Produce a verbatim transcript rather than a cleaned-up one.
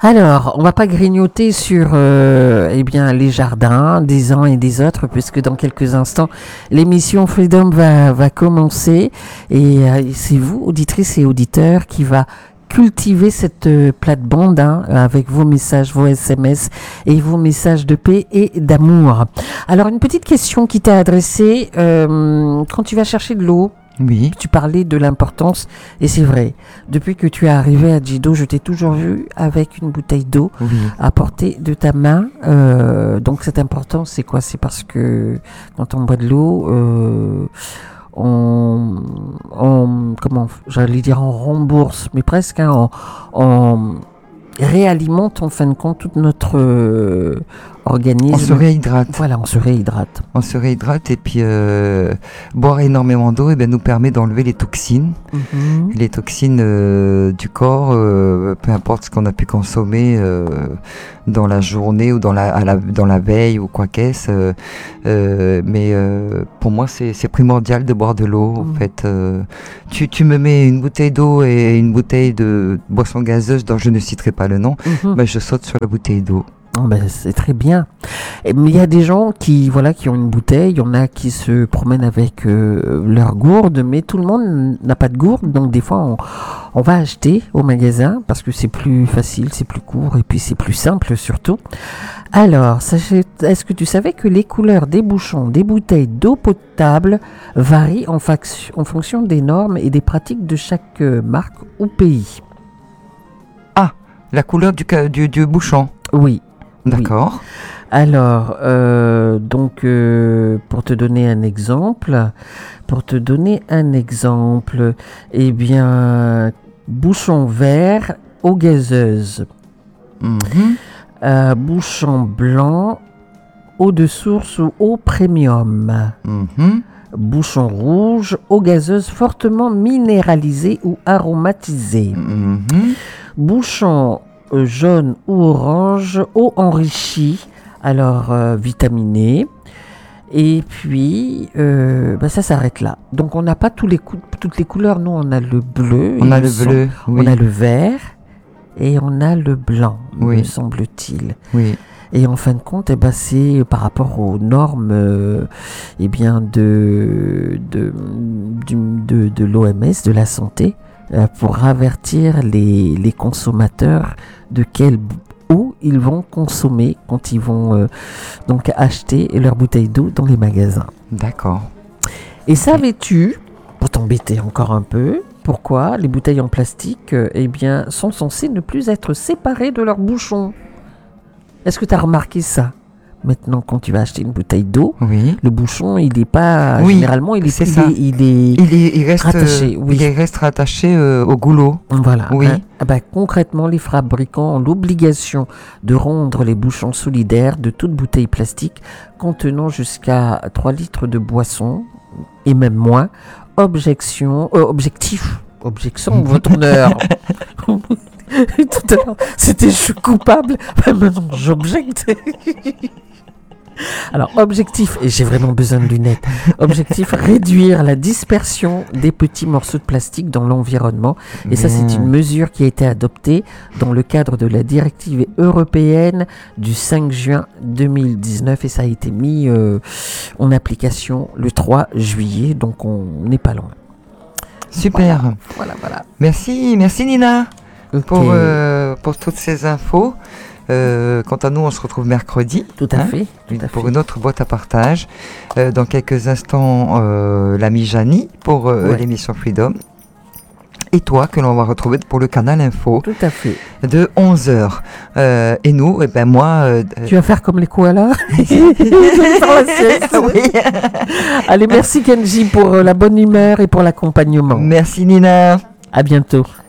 Alors, on va pas grignoter sur euh, eh bien, les jardins des uns et des autres, puisque dans quelques instants, l'émission Freedom va, va commencer. Et euh, c'est vous, auditrices et auditeurs, qui va cultiver cette euh, plate-bande hein, avec vos messages, vos S M S et vos messages de paix et d'amour. Alors, une petite question qui t'est adressée. Euh, quand tu vas chercher de l'eau, Oui. tu parlais de l'importance, et c'est vrai, depuis que tu es arrivé à Jido, je t'ai toujours vu avec une bouteille d'eau Oui. à portée de ta main. Euh, donc cette importance, c'est quoi? C'est parce que quand on boit de l'eau, euh, on, on, comment, j'allais dire on rembourse, mais presque, hein, on, on réalimente en fin de compte tout notre euh, organisme. On se réhydrate. Voilà, on se réhydrate. On se réhydrate et puis euh, boire énormément d'eau eh bien, nous permet d'enlever les toxines. Mhm. Les toxines euh, du corps, euh, peu importe ce qu'on a pu consommer euh, dans la journée ou dans la, à la, dans la veille ou quoi qu'est-ce. Euh, euh, mais euh, pour moi, c'est, c'est primordial de boire de l'eau. En Mhm. fait, euh, tu, tu me mets une bouteille d'eau et une bouteille de boisson gazeuse dont je ne citerai pas le nom, Mhm. ben, je saute sur la bouteille d'eau. Oh ben, c'est très bien. Et, mais il y a des gens qui, voilà, qui ont une bouteille, il y en a qui se promènent avec euh, leur gourde, mais tout le monde n'a pas de gourde, donc des fois on, on va acheter au magasin parce que c'est plus facile, c'est plus court et puis c'est plus simple surtout. Alors, sachez, est-ce que tu savais que les couleurs des bouchons des bouteilles d'eau potable varient en, fac- en fonction des normes et des pratiques de chaque euh, marque ou pays? La couleur du, ca- du, du bouchon. Oui. D'accord. Alors, euh, donc, euh, pour te donner un exemple, pour te donner un exemple, eh bien, bouchon vert, eau gazeuse, Mhm. euh, bouchon blanc, eau de source ou eau premium, Mhm. bouchon rouge, eau gazeuse fortement minéralisée ou aromatisée, Mhm. bouchon euh, jaune ou orange, eau enrichie, alors euh, vitaminée. Et puis, euh, bah, ça s'arrête là. Donc, on n'a pas tous les cou- toutes les couleurs. Nous, on a le bleu. On il a me le semble. bleu. Oui. On a le vert. Et on a le blanc, Oui. me semble-t-il. Oui. Et en fin de compte, eh ben, c'est par rapport aux normes euh, eh bien, de, de, du- de, de l'O M S, de la santé, euh, pour avertir les, les consommateurs de quelle eau ils vont consommer quand ils vont euh, donc acheter leur bouteille d'eau dans les magasins. D'accord. Et savais-tu, pour t'embêter encore un peu, pourquoi les bouteilles en plastique euh, eh bien, sont censées ne plus être séparées de leur bouchon? Est-ce que tu as remarqué ça? Maintenant, quand tu vas acheter une bouteille d'eau, Oui. le bouchon, il n'est pas... Oui, généralement, il est, c'est il ça. est, il est- Il, est, il reste Rattaché, euh, oui. il reste rattaché euh, au goulot. Voilà. Oui. Hein. Ah ben, concrètement, les fabricants ont l'obligation de rendre les bouchons solidaires de toute bouteille plastique contenant jusqu'à trois litres de boisson, et même moins. Objection... euh, objectif. Objection, votre honneur. Tout à l'heure, c'était je suis coupable. Maintenant, j'objecte. Alors, objectif, et j'ai vraiment besoin de lunettes, objectif, réduire la dispersion des petits morceaux de plastique dans l'environnement. Et ça, c'est une mesure qui a été adoptée dans le cadre de la directive européenne du cinq juin deux mille dix-neuf et ça a été mis euh, en application le trois juillet, donc on n'est pas loin. Super. Voilà, voilà. voilà. Merci, merci Nina Ok. pour, euh, pour toutes ces infos. Euh, quant à nous, on se retrouve mercredi. Tout à hein, fait, tout à pour fait. une autre boîte à partage. Euh, dans quelques instants, euh, l'ami Janie pour euh, Ouais. l'émission Freedom. Et toi, que l'on va retrouver pour le canal Info Tout à fait. de onze heures. Euh, et nous, eh ben moi... euh, Tu vas faire comme les koalas? Faire la sieste. oui. Allez, merci Kenji pour euh, la bonne humeur et pour l'accompagnement. Merci Nina. À bientôt.